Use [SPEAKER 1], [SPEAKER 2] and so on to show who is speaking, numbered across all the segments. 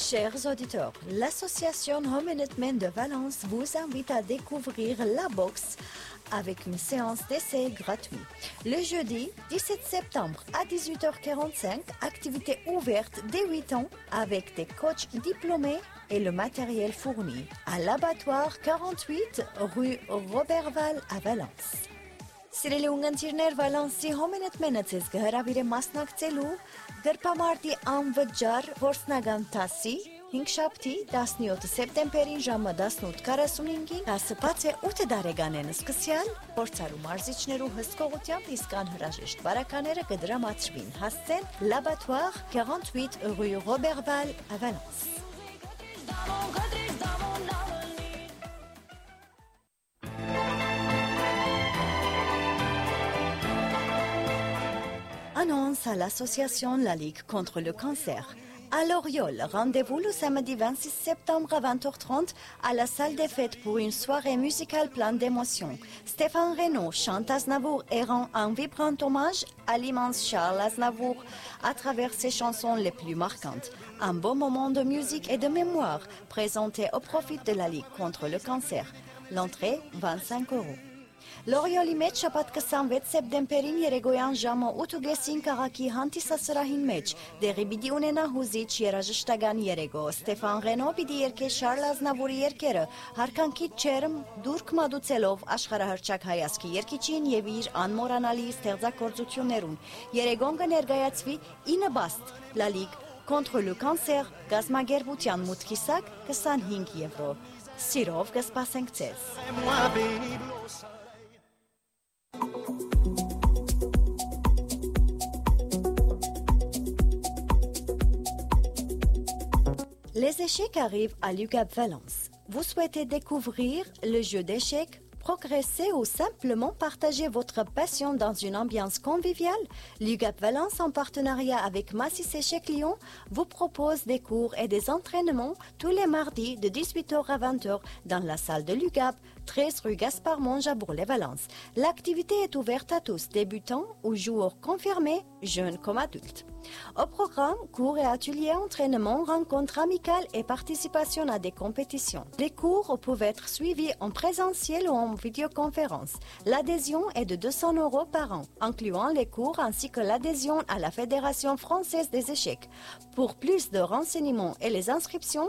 [SPEAKER 1] Chers auditeurs, l'association Homenetmen de Valence vous invite à découvrir la boxe avec une séance d'essai gratuite. Le jeudi 17 septembre à 18h45, activité ouverte dès 8 ans avec des coachs diplômés et le matériel fourni à l'abattoir 48 rue Roberval à Valence. Սիրելի ունգընտիրներ Վալանսի Homenetmen-ը ձեզ կհրավիրե մասնակցելու գրպամարտի անվճար որսնական դասի 5 շաբթի 17 սեպտեմբերին ժամը 18:45-ին դասը բաց է 8 տարեկանեն սկսյալ փորձարու մարզիչներու հսկողությամբ իսկ անհրաժեշտ բարակաները կդրամացվին հասցեն l'abattoir 48 rue Roberval à Valence. Annonce à l'association La Ligue contre le cancer. À Loriol, rendez-vous le samedi 26 septembre à 20h30 à la salle des fêtes pour une soirée musicale pleine d'émotions. Stéphane Reynaud chante Aznavour et rend un vibrant hommage à l'immense Charles Aznavour à travers ses chansons les plus marquantes. Un beau moment de musique et de mémoire présenté au profit de la Ligue contre le cancer. L'entrée, 25 €. Լորիոլի մեջ շաբաթ 26 սեպտեմբերին երեկոյան ժամը 8:30 քաղաքի հանդիսասրահին մեջ դեղի պիտի ունենա հուզիչ երաժշտական երեկո։ Ստեփան Ռենո պիտի երգե Շարլ Ազնավուրի երգերը հարկանքի չերմ դուրք մատուցելով աշխարհահռչակ հայացքի երգիչին եւ իր անմոռանալի ստեղծագործություններուն։ Երեկոն կներկայացվի 9 բաստ La Ligue contre le cancer գազագերբության մուտքիսակ 25 €։ Սիրով կսպասենք ձեզ։ Les échecs arrivent à l'UGAP Valence. Vous souhaitez découvrir le jeu d'échecs, progresser ou simplement partager votre passion dans une ambiance conviviale? L'UGAP Valence, en partenariat avec Massis Échecs Lyon, vous propose des cours et des entraînements tous les mardis de 18h à 20h dans la salle de l'UGAP, 13 rue Gaspard Monge à Bourg-les-Valence. L'activité est ouverte à tous, débutants ou joueurs confirmés, jeunes comme adultes. Au programme, cours et ateliers, entraînements, rencontres amicales et participation à des compétitions. Les cours peuvent être suivis en présentiel ou en vidéoconférence. L'adhésion est de 200 € par an, incluant les cours ainsi que l'adhésion à la Fédération française des échecs. Pour plus de renseignements et les inscriptions,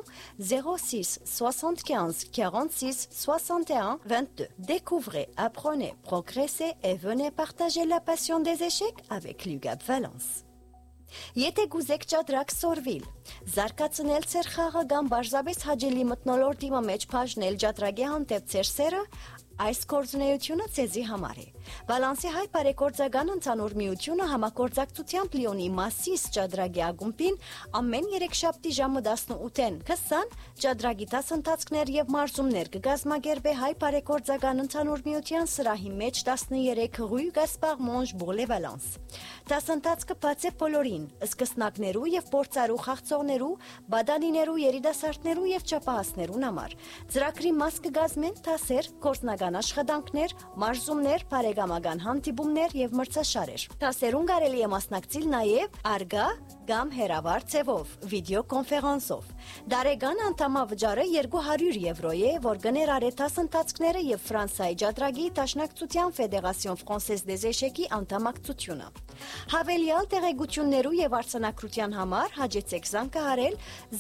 [SPEAKER 1] 06 75 46 61 22. Découvrez, apprenez, progressez et venez partager la passion des échecs avec l'UGAP Valence. Եթե գուզեք ճադրակ սորվիլ, զարգացնել ծեր խաղը կամ բարձրապես հաջելի մթնոլորտի մեջ բաժնել ճադրագի հանդեպ ծեր սերը, այս գործունեությունը ցեզի համար է։ Վալանսի հայ բարեգործական ընդհանուր միությունը համագործակցությամբ Լիոնի Մասիս ճադրագի ակումբին ամեն երեքշաբթի ժամը 18-ին 20 ճադրագի դասընթացներ եւ մարզումներ կգազմագերբե հայ բարեգործական ընդհանուր միության սրահի մեջ 13 rue Gaspard Monge Bourg-les-Valence։ Դասընթացը բաց է բոլորին, սկսնակներու եւ փորձարու խաղցողներու, բադանիներու, երիտասարդներու եւ ճապահասներուն համար։ Ծրագրի մաս կգազմեն դասեր, գործնական աշխատանքներ, մարզումներ, բարեկամական հանդիպումներ եւ մրցաշարեր։ Դասերուն կարելի է մասնակցել նաեւ արգա կամ հեռավար ձևով, վիդեոկոնֆերանսով։ Դարեգան անդամավճարը 200 € է, որ կներառե դասընթացները եւ Ֆրանսիայի ճադրագի Դաշնակցության Ֆեդերացիոն Ֆրանսեզ դեզ էշեկի անդամակցությունը։ Հավելյալ տեղեկություններու եւ արձանագրության համար հաջեցեք զանգահարել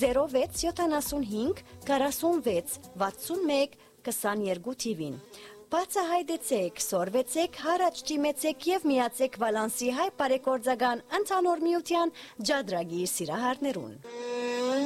[SPEAKER 1] 0675 46 61 22 թիվին։ Բացահայտեցեք, սորվեցեք, հարաճ ջիմեցեք եւ միացեք Վալանսի հայ բարեգործական ընդհանուր միության ճադրագի սիրահարներուն։